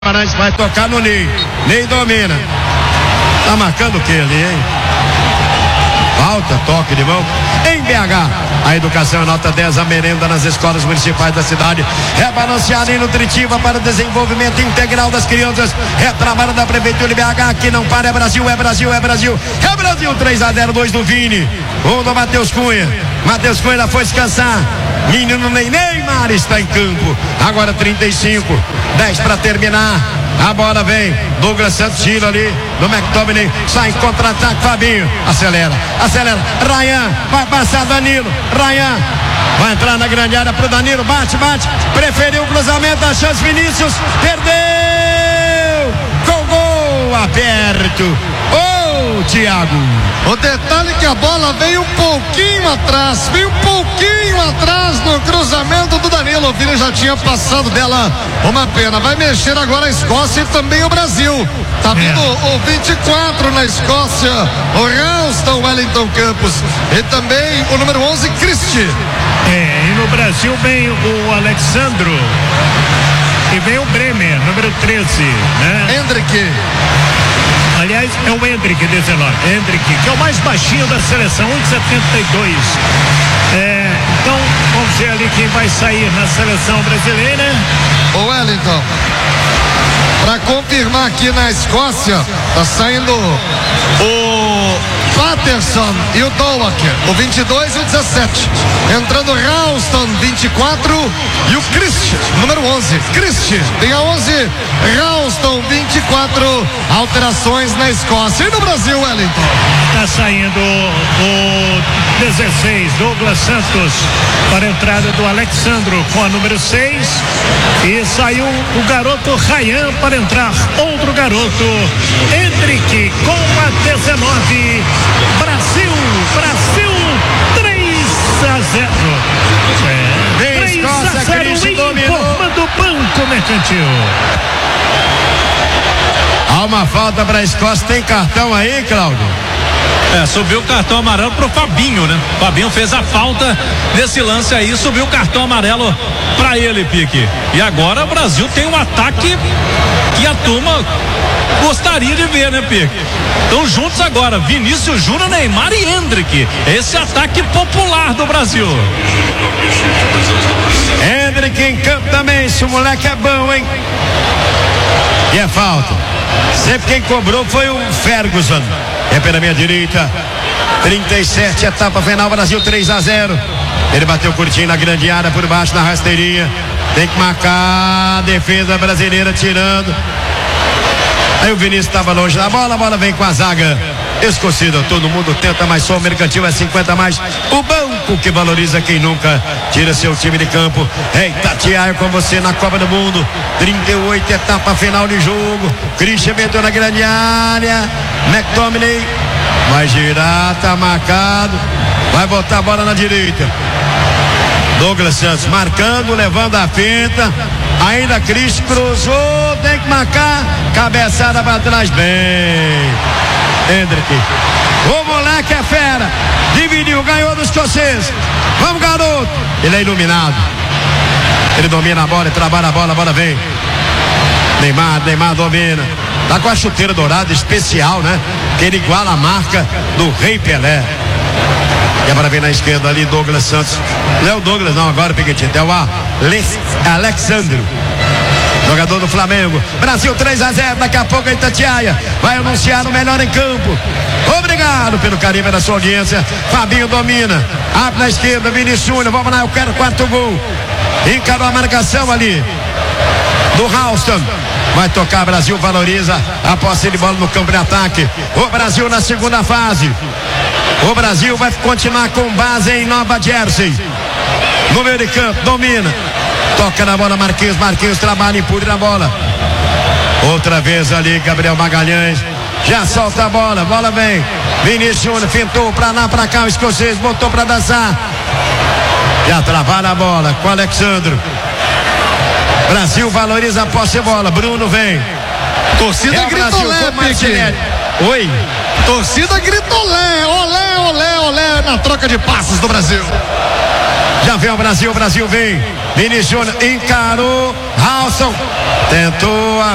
Guimarães vai tocar no Ney. Ney domina. Tá marcando o que ali, hein? Falta, toque de mão. Em BH, a educação é nota 10, a merenda nas escolas municipais da cidade é balanceada e nutritiva para o desenvolvimento integral das crianças. É trabalho da Prefeitura de BH, que não para, é Brasil, é Brasil, é Brasil. É Brasil, 3-0, 2 do Vini. 1 do Matheus Cunha. Matheus Cunha foi descansar. Menino Neymar está em campo. Agora 35, 10 para terminar. A bola vem, Douglas Santos tira ali do McTominay, sai em contra-ataque, Fabinho, acelera, Ryan, vai passar Danilo, Ryan, vai entrar na grande área pro Danilo, bate, preferiu o cruzamento, a chance Vinícius, perdeu, gol, aberto, Thiago. O detalhe é que a bola veio um pouquinho atrás no cruzamento do Danilo. O Vini já tinha passado dela, uma pena. Vai mexer agora a Escócia e também o Brasil. Tá vindo o 24 na Escócia, o Ralston Wellington Campos, e também o número 11, Christie. E no Brasil vem o Alexandro e vem o Bremer, número 13, né? Hendrick. Aliás, é o Hendrick, 19. Hendrick, que é o mais baixinho da seleção, 1,72. Então, vamos ver ali quem vai sair na seleção brasileira. O Wellington. Para confirmar aqui na Escócia, tá saindo o Patterson e o Doak, o 22 e o 17. Entrando o Ralston, 24, e o Christie, número 11. Christie, tem a 11, Ralston, 24. Alterações na Escócia. E no Brasil, Wellington? Tá saindo o 16, Douglas Santos, para a entrada do Alexandro com a número 6. E saiu o garoto Ryan para entrar outro garoto, Hendrick, com a 19. Brasil 3-0. 3-0, informando o Banco Mercantil. Há uma falta para a Escócia, tem cartão aí, Cláudio? Subiu o cartão amarelo pro Fabinho, né? Fabinho fez a falta nesse lance aí, subiu o cartão amarelo pra ele, Pique. E agora o Brasil tem um ataque que a turma gostaria de ver, né, Pique? Estão juntos agora, Vinícius Júnior, Neymar e Hendrick. Esse ataque popular do Brasil. Hendrick em campo também, esse moleque é bom, hein? E é falta. Sempre quem cobrou foi o Ferguson. É pela minha direita. 37, etapa final, Brasil 3-0. Ele bateu curtinho na grande área, por baixo na rasteirinha. Tem que marcar a defesa brasileira tirando. Aí o Vinícius estava longe da bola, a bola vem com a zaga escocida. Todo mundo tenta, mas só o Mercantil é 50 mais. O banco que valoriza quem nunca tira seu time de campo. Itatiaia com você na Copa do Mundo. 38, etapa final de jogo. Christian meteu na grande área. McTominay vai girar, tá marcado. Vai botar a bola na direita. Douglas Santos marcando, levando a finta. Ainda Christian cruzou, tem que marcar. Cabeçada para trás, bem. Hendrick. O moleque é fera. Dividiu, ganhou dos escoceses. Vamos, garoto. Ele é iluminado. Ele domina a bola e trabalha a bola vem. Neymar domina. Tá com a chuteira dourada especial, né? Que ele iguala a marca do Rei Pelé. E agora vem na esquerda ali Douglas Santos. Não é o Douglas, não, agora Piquetito. É o Alexandro, jogador do Flamengo. Brasil 3-0, daqui a pouco a Itatiaia vai anunciar o melhor em campo. Obrigado pelo carinho da sua audiência. Fabinho domina, abre na esquerda, Vinícius Júnior, vamos lá, eu quero o quarto gol. Encarou a marcação ali do Ralston. Vai tocar, Brasil valoriza a posse de bola no campo de ataque. O Brasil na segunda fase. O Brasil vai continuar com base em Nova Jersey. No meio de campo, domina. Toca na bola, Marquinhos trabalha, empurra na bola. Outra vez ali, Gabriel Magalhães. Já solta a bola vem. Vinícius Júnior fintou pra lá, pra cá, o escocês botou pra dançar. Já trabalha a bola com o Alexandro. Brasil valoriza a posse de bola. Bruno vem. Torcida gritou lé, Pique. Oi. Torcida gritou lé, olé na troca de passes do Brasil. Já vem o Brasil vem. Vinícius Júnior encarou. Ralston tentou a